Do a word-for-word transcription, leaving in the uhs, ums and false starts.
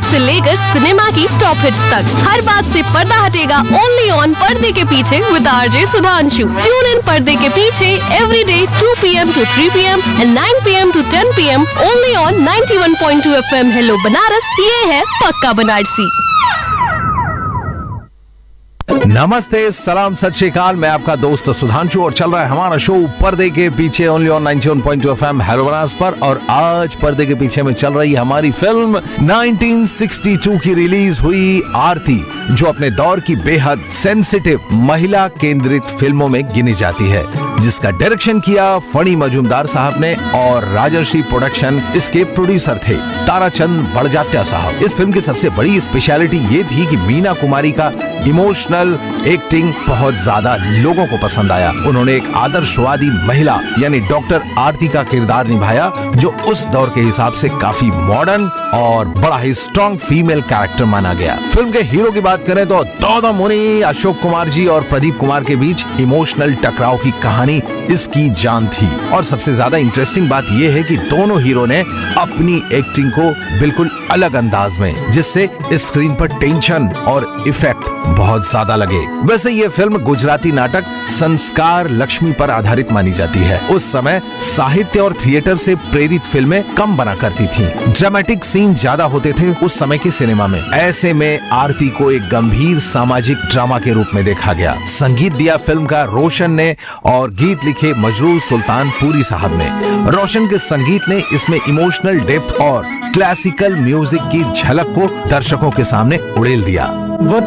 से लेकर सिनेमा की टॉप हिट्स तक हर बात से पर्दा हटेगा ओनली ऑन पर्दे के पीछे with RJ Sudhanshu. Tune in पर्दे के पीछे every day to P M to three P M and nine P M to ten P am only on ninety one point two F M. Hello Banaras, ये है पक्का बनारसी। नमस्ते, सलाम, सत श्री अकाल। मैं आपका दोस्त सुधांशु और चल रहा है हमारा शो पर्दे के पीछे only on ninety one point two F M hello Banaras पर। और आज पर्दे के पीछे में चल रही हमारी फिल्म नाइंटीन सिक्सटी टू की रिलीज हुई आरती, जो अपने दौर की बेहद सेंसिटिव महिला केंद्रित फिल्मों में गिनी जाती है, जिसका डायरेक्शन किया फणी मजूमदार साहब ने और राजर्षि प्रोडक्शन इसके प्रोड्यूसर थे ताराचंद बड़जात्या साहब। इस फिल्म की सबसे बड़ी स्पेशलिटी ये थी कि मीना कुमारी का इमोशनल एक्टिंग बहुत ज्यादा लोगों को पसंद आया। उन्होंने एक आदर्शवादी महिला यानी डॉक्टर आरती का किरदार निभाया, जो उस दौर के हिसाब से काफी मॉडर्न और बड़ा ही स्ट्रॉन्ग फीमेल कैरेक्टर माना गया। फिल्म के हीरो की बात करें तो दौदा मुनि, अशोक कुमार जी और प्रदीप कुमार के बीच इमोशनल टकराव की कहानी इसकी जान थी। और सबसे ज्यादा इंटरेस्टिंग बात यह है कि दोनों हीरो ने अपनी एक्टिंग को बिल्कुल अलग अंदाज में, जिससे स्क्रीन पर टेंशन और इफेक्ट बहुत ज्यादा लगे। वैसे ये फिल्म गुजराती नाटक संस्कार लक्ष्मी पर आधारित मानी जाती है। उस समय साहित्य और थिएटर से प्रेरित फिल्में कम बना करती थी, ड्रामेटिक सीन ज्यादा होते थे उस समय की सिनेमा में। ऐसे में आरती को एक गंभीर सामाजिक ड्रामा के रूप में देखा गया। संगीत दिया फिल्म का रोशन ने और गीत लिखे मजरूर सुल्तान पुरी साहब ने। रोशन के संगीत ने इसमें इमोशनल डेप्थ और क्लासिकल म्यूजिक की झलक को दर्शकों के सामने उड़ेल दिया। वो